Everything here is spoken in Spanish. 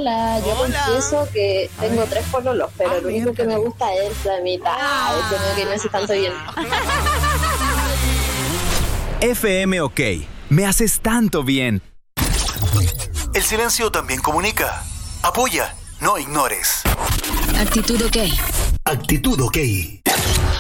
Hola, yo confieso que tengo 3 pololos, pero el único que me gusta es la mitad. Como que no hace tanto bien. FM OK. Me haces tanto bien. El silencio también comunica. Apoya, no ignores. Actitud OK. Actitud OK.